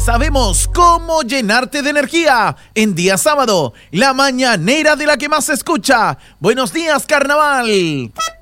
Sabemos cómo llenarte de energía en día sábado, la mañanera de la que más se escucha. Buenos días, carnaval.